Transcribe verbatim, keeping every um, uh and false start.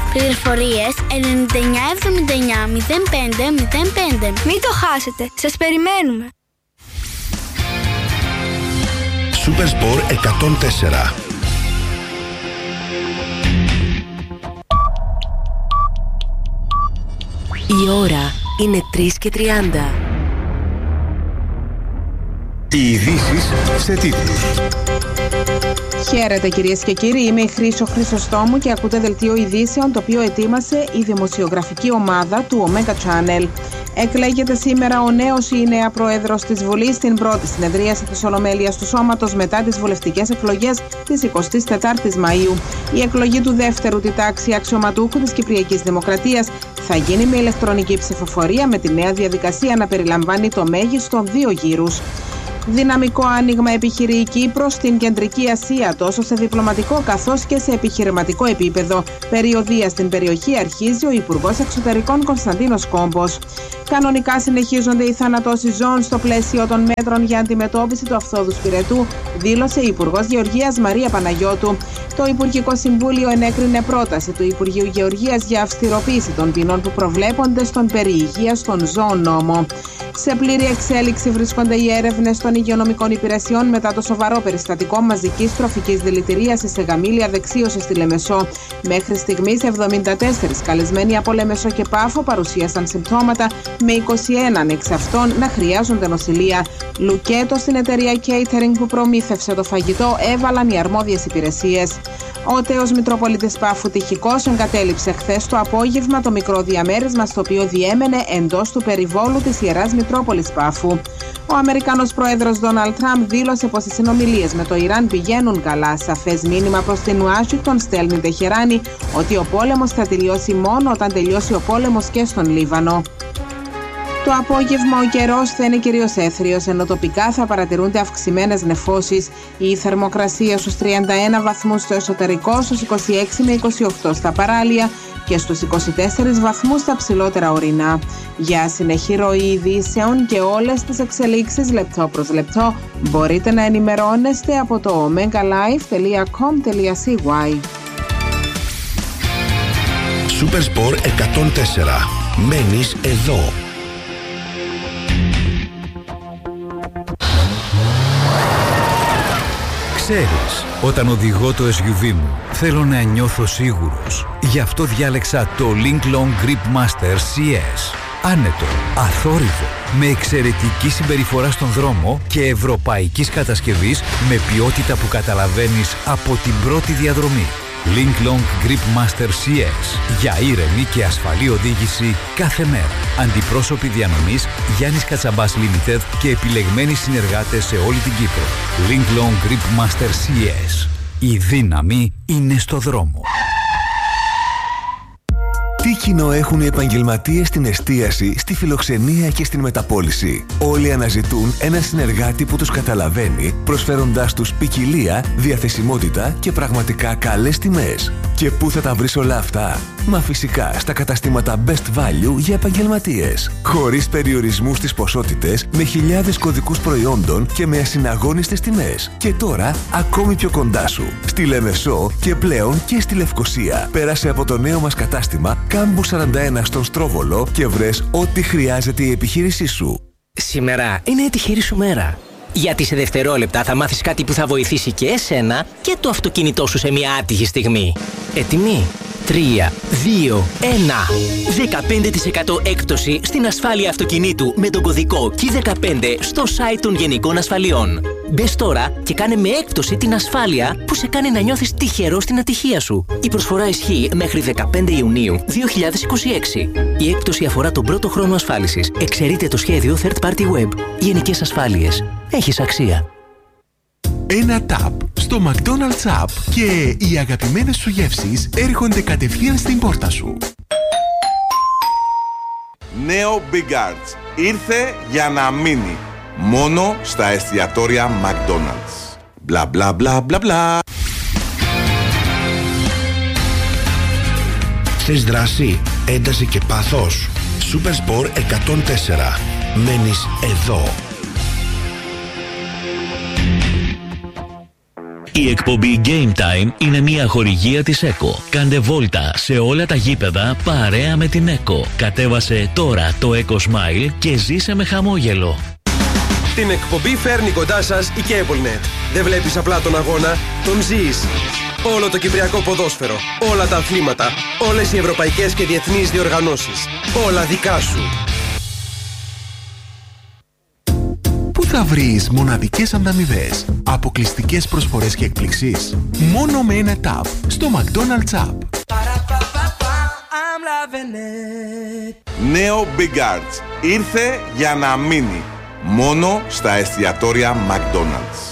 Πληροφορίες ενενήντα εννιά εβδομήντα εννιά μηδέν πέντε μηδέν πέντε. Μην το χάσετε, σας περιμένουμε. Supersport εκατόν τέσσερα. Η ώρα είναι τρεις και τριάντα. Οι ειδήσεις σε τίτλους. Χαίρετε κυρίες και κύριοι, είμαι η Χρύσο Χρυσοστόμου και ακούτε δελτίο ειδήσεων το οποίο ετοίμασε η δημοσιογραφική ομάδα του Omega Channel. Εκλέγεται σήμερα ο νέος ή η νέα πρόεδρος της Βουλής στην πρώτη συνεδρίαση της Ολομέλειας του Σώματος μετά τις βουλευτικές εκλογές της εικοστής τετάρτης Μαΐου. Η εκλογή του δεύτερου τη τάξη αξιωματούχου της Κυπριακής Δημοκρατίας θα γίνει με ηλεκτρονική ψηφοφορία, με τη νέα διαδικασία να περιλαμβάνει το μέγιστο δύο γύρους. Δυναμικό άνοιγμα επιχειρεί η Κύπρος στην Κεντρική Ασία, τόσο σε διπλωματικό καθώς και σε επιχειρηματικό επίπεδο. Περιοδεία στην περιοχή αρχίζει ο Υπουργός Εξωτερικών Κωνσταντίνος Κόμπος. Κανονικά συνεχίζονται οι θανατώσεις ζώων στο πλαίσιο των μέτρων για αντιμετώπιση του αφθόδου πυρετού, δήλωσε η Υπουργός Γεωργίας Μαρία Παναγιώτου. Το Υπουργικό Συμβούλιο ενέκρινε πρόταση του Υπουργείου Γεωργίας για αυστηροποίηση των ποινών που προβλέπονται στον περί υγείας των ζώων νόμο. Σε πλήρη εξέλιξη βρίσκονται οι έρευνες των υγειονομικών υπηρεσιών μετά το σοβαρό περιστατικό μαζικής τροφικής δηλητηρίασης σε γαμήλια δεξίωση στη Λεμεσό. Μέχρι στιγμής εβδομήντα τέσσερις καλεσμένοι από Λεμεσό και Πάφο παρουσίασαν συμπτώματα, με είκοσι ένα εξ αυτών να χρειάζονται νοσηλεία. Λουκέτο στην εταιρεία Catering που προμήθευσε το φαγητό έβαλαν οι αρμόδιες υπηρεσίες. Ο τέος Μητροπολίτης Πάφου Τυχικός εγκατέλειψε χθες το απόγευμα το μικρό διαμέρισμα στο οποίο διέμενε εντός του περιβόλου της Ιεράς Μητρόπολης Πάφου. Ο Αμερικανός πρόεδρος Ντόναλντ Τραμπ δήλωσε πως οι συνομιλίες με το Ιράν πηγαίνουν καλά. Σαφές μήνυμα προς την Ουάσιγκτον στέλνει η Τεχεράνη ότι ο πόλεμος θα τελειώσει μόνο όταν τελειώσει ο πόλεμος και στον Λίβανο. Το απόγευμα ο καιρός θα είναι κυρίως έθριος, ενώ τοπικά θα παρατηρούνται αυξημένες νεφώσεις. Η θερμοκρασία στους τριάντα ένα βαθμούς στο εσωτερικό, στους είκοσι έξι με είκοσι οκτώ στα παράλια και στους είκοσι τέσσερις βαθμούς στα ψηλότερα ορεινά. Για συνεχή ροή ειδήσεων και όλες τις εξελίξεις λεπτό προς λεπτό μπορείτε να ενημερώνεστε από το omegalife τελεία com τελεία c y. Supersport εκατόν τέσσερα. Μένεις εδώ. Ξέρεις, όταν οδηγώ το ες γιου βι μου, θέλω να νιώθω σίγουρος. Γι' αυτό διάλεξα το Link Long Grip Master σι ες. Άνετο, αθόρυβο, με εξαιρετική συμπεριφορά στον δρόμο και ευρωπαϊκής κατασκευής με ποιότητα που καταλαβαίνεις από την πρώτη διαδρομή. Link Long Grip Master σι ες. Για ήρεμη και ασφαλή οδήγηση κάθε μέρα. Αντιπρόσωποι διανομής Γιάννης Κατσαμπάς Limited και επιλεγμένοι συνεργάτες σε όλη την Κύπρο. Link Long Grip Master σι ες. Η δύναμη είναι στο δρόμο. Τι κοινό έχουν οι επαγγελματίες στην εστίαση, στη φιλοξενία και στην μεταπώληση? Όλοι αναζητούν έναν συνεργάτη που τους καταλαβαίνει, προσφέροντάς τους ποικιλία, διαθεσιμότητα και πραγματικά καλές τιμές. Και πού θα τα βρεις όλα αυτά? Μα φυσικά στα καταστήματα Best Value για επαγγελματίες. Χωρίς περιορισμούς στις ποσότητες, με χιλιάδες κωδικούς προϊόντων και με ασυναγώνιστες τιμές. Και τώρα ακόμη πιο κοντά σου. Στη Λεμεσό και πλέον και στη Λευκοσία. Πέρασε από το νέο μας κατάστημα Κάμπου σαράντα ένα στον Στρόβολο και βρες ό,τι χρειάζεται η επιχείρησή σου. Σήμερα είναι η τυχερή σου μέρα. Γιατί σε δευτερόλεπτα θα μάθεις κάτι που θα βοηθήσει και εσένα και το αυτοκίνητό σου σε μια άτυχη στιγμή. Έτοιμοι? τρία, δύο, ένα. δεκαπέντε τοις εκατό έκπτωση στην ασφάλεια αυτοκινήτου με τον κωδικό κι δεκαπέντε στο site των Γενικών Ασφαλιών. Μπες τώρα και κάνε με έκπτωση την ασφάλεια που σε κάνει να νιώθεις τυχερό στην ατυχία σου. Η προσφορά ισχύει μέχρι δεκαπέντε Ιουνίου δύο χιλιάδες είκοσι έξι. Η έκπτωση αφορά τον πρώτο χρόνο ασφάλισης. Εξαιρείται το σχέδιο Third Party Web. Γενικές Ασφάλειες. Έχεις αξία. Ένα tap στο McDonald's App και οι αγαπημένες σου γεύσεις έρχονται κατευθείαν στην πόρτα σου. Νέο Big Arts ήρθε για να μείνει. Μόνο στα εστιατόρια McDonald's. Μπλα μπλα μπλα μπλα μπλα. Θες δράση, ένταση και πάθος? Supersport εκατόν τέσσερα. Μένεις εδώ. Η εκπομπή Game Time είναι μια χορηγία της ΕΚΟ. Κάντε βόλτα σε όλα τα γήπεδα παρέα με την ΕΚΟ. Κατέβασε τώρα το ΕΚΟ Smile και ζήσε με χαμόγελο. Την εκπομπή φέρνει κοντά σας η CableNet. Δεν βλέπεις απλά τον αγώνα, τον ζεις. Όλο το κυπριακό ποδόσφαιρο, όλα τα αθλήματα, όλες οι ευρωπαϊκές και διεθνείς διοργανώσεις. Όλα δικά σου. Πού θα βρεις μοναδικές ανταμοιβές, αποκλειστικές προσφορές και εκπληξίες? Μόνο με ένα tap στο McDonald's App. Νέο Big Arts ήρθε για να μείνει. Μόνο στα εστιατόρια McDonald's.